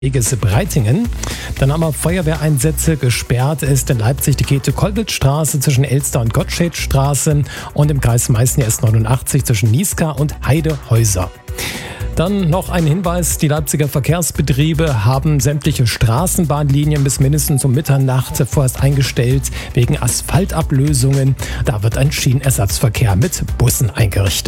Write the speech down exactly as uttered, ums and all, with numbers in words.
Weges Breitingen. Dann haben wir Feuerwehreinsätze. Gesperrt ist in Leipzig die Käthe-Kollwitz-Straße zwischen Elster und Gottschedstraße und im Kreis Meißen die S neunundachtzig zwischen Nieská und Heidehäuser. Dann noch ein Hinweis, die Leipziger Verkehrsbetriebe haben sämtliche Straßenbahnlinien bis mindestens um Mitternacht vorerst eingestellt wegen Asphaltablösungen. Da wird ein Schienenersatzverkehr mit Bussen eingerichtet.